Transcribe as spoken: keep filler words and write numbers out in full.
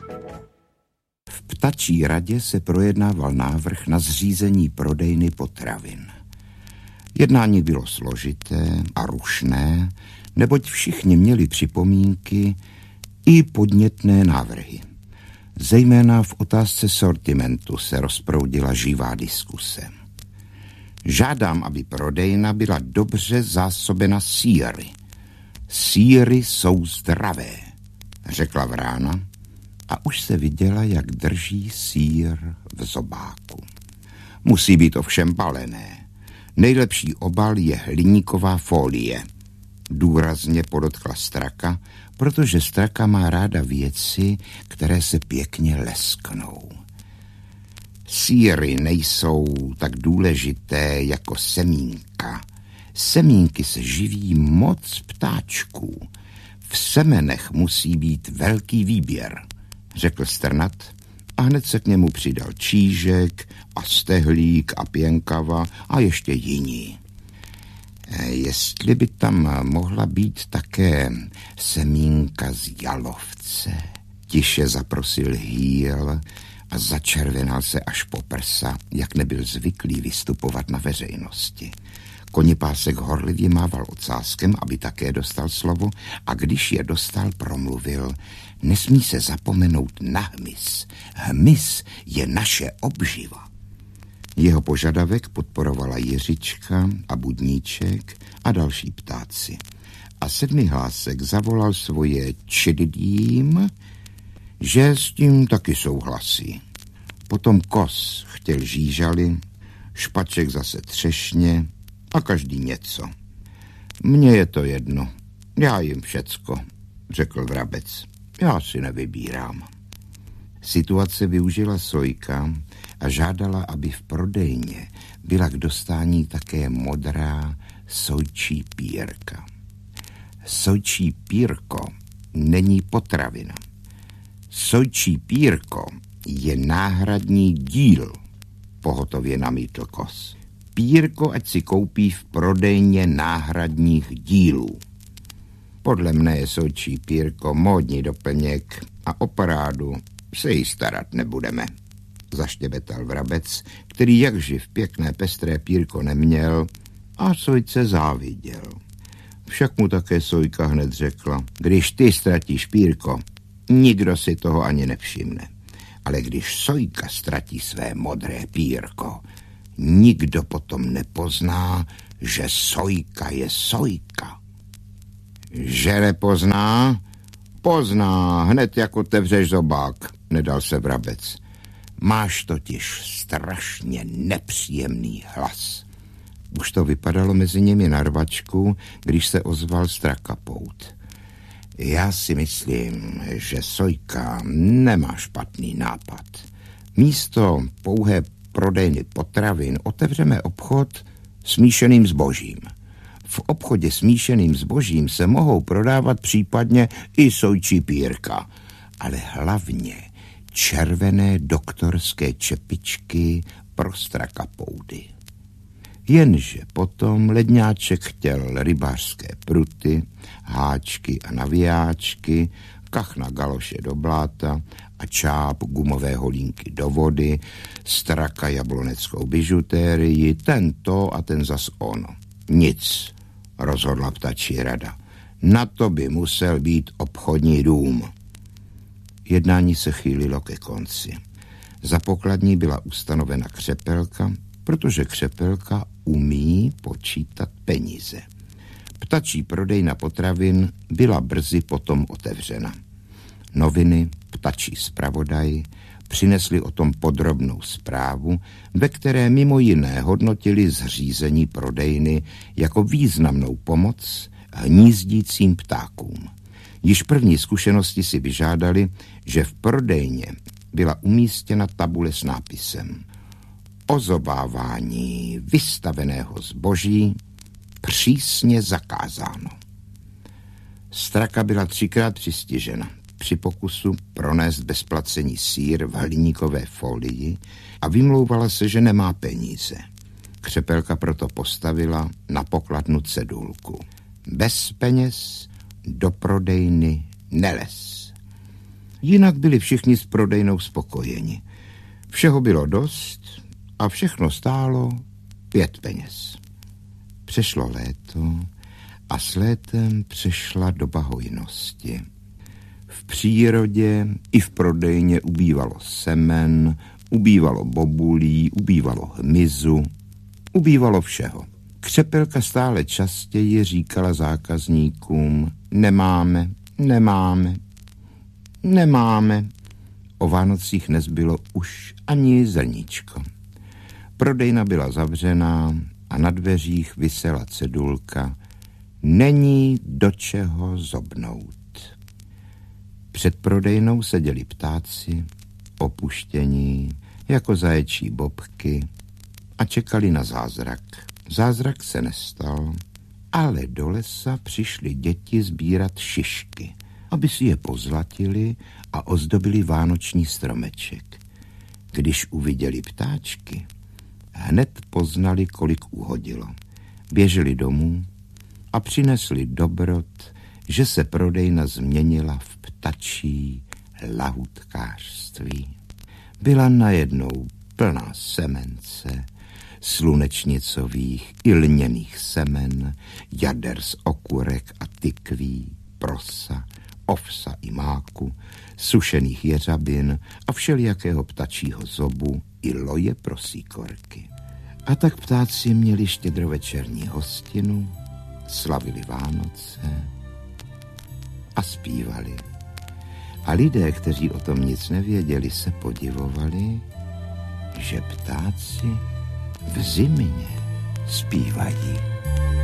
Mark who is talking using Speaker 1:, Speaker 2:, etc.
Speaker 1: V Ptačí radě se projednával návrh na zřízení prodejny potravin. Jednání bylo složité a rušné, neboť všichni měli připomínky i podnětné návrhy. Zejména v otázce sortimentu se rozproudila živá diskuse. Žádám, aby prodejna byla dobře zásobena sýry. Sýry jsou zdravé, řekla Vrána a už se viděla, jak drží sýr v zobáku. Musí být ovšem balené. Nejlepší obal je hliníková folie, důrazně podotkla Straka, protože Straka má ráda věci, které se pěkně lesknou. Sýry nejsou tak důležité jako semínka. Semínky se živí moc ptáčků. V semenech musí být velký výběr, řekl Strnad a hned se k němu přidal Čížek a Stehlík a Pěnkava a ještě jiní. Jestli by tam mohla být také semínka z jalovce, tiše zaprosil Hýl a začervenal se až po prsa, jak nebyl zvyklý vystupovat na veřejnosti. Konipásek horlivě mával ocáskem, aby také dostal slovo, a když je dostal, promluvil: nesmí se zapomenout na hmyz. Hmyz je naše obživa. Jeho požadavek podporovala Jiřička a Budníček a další ptáci. A Sedmihlásek zavolal svoje čedidím, že s tím taky souhlasí. Potom Kos chtěl žížaly, Špaček zase třešně a každý něco. Mně je to jedno, já jim všecko, řekl Vrabec. Já si nevybírám. Situace využila Sojka a žádala, aby v prodejně byla k dostání také modrá sojčí pírka. Sojčí pírko není potravina. Sojčí pírko je náhradní díl, pohotově namítl Kos. Pírko ať si koupí v prodejně náhradních dílů. Podle mne je sojčí pírko módní doplněk a o parádu se jí starat nebudeme, zaštěbetal Vrabec, který jakživ pěkné pestré pírko neměl a Sojce záviděl. Však mu také Sojka hned řekla: když ty ztratíš pírko, nikdo si toho ani nevšimne. Ale když Sojka ztratí své modré pírko, nikdo potom nepozná, že Sojka je Sojka. Že nepozná? Pozná, hned jak otevřeš zobák, nedal se Vrabec. Máš totiž strašně nepříjemný hlas. Už to vypadalo mezi nimi na rvačku, když se ozval Strakapout. Já si myslím, že Sojka nemá špatný nápad. Místo pouhé prodejny potravin otevřeme obchod smíšeným zbožím. V obchodě smíšeným zbožím se mohou prodávat případně i sojčí pírka, ale hlavně červené doktorské čepičky pro Strakapoudy. Jenže potom Ledňáček chtěl rybářské pruty, háčky a navijáčky, kachna galoše do bláta a čáp gumové holínky do vody, Straka jabloneckou bižutérii, tento a ten zas ono. Nic, rozhodla Ptačí rada. Na to by musel být obchodní dům. Jednání se chýlilo ke konci. Za pokladní byla ustanovena Křepelka, protože Křepelka umí počítat peníze. Ptačí prodejna potravin byla brzy potom otevřena. Noviny, Ptačí zpravodaj, přinesli o tom podrobnou zprávu, ve které mimo jiné hodnotili zřízení prodejny jako významnou pomoc hnízdícím ptákům. Již první zkušenosti si vyžádali, že v prodejně byla umístěna tabule s nápisem: ozobávání vystaveného zboží přísně zakázáno. Straka byla třikrát přistižena při pokusu pronést bez placení sýr v hliníkové folii a vymlouvala se, že nemá peníze. Křepelka proto postavila na pokladnu cedulku: bez peněz do prodejny nelez. Jinak byli všichni s prodejnou spokojeni. Všeho bylo dost a všechno stálo pět peněz. Přešlo léto a s létem přešla doba hojnosti. V přírodě i v prodejně ubývalo semen, ubývalo bobulí, ubývalo hmyzu, ubývalo všeho. Křepelka stále častěji říkala zákazníkům: nemáme, nemáme, nemáme. O Vánocích nezbylo už ani zrníčko. Prodejna byla zavřená a na dveřích visela cedulka: není do čeho zobnout. Před prodejnou seděli ptáci, opuštění, jako zaječí bobky, a čekali na zázrak. Zázrak se nestal, ale do lesa přišly děti sbírat šišky, aby si je pozlatili a ozdobili vánoční stromeček. Když uviděli ptáčky, hned poznali, kolik uhodilo. Běželi domů a přinesli dobrot, že se prodejna změnila v ptačí lahůdkářství. Byla najednou plná semence, slunečnicových i lněných semen, jader z okurek a tykví, prosa, ovsa i máku, sušených jeřabin a všelijakého ptačího zobu i loje pro síkorky. A tak ptáci měli štědrovečerní hostinu, slavili Vánoce a zpívali. A lidé, kteří o tom nic nevěděli, se podivovali, že ptáci v zimě zpívají.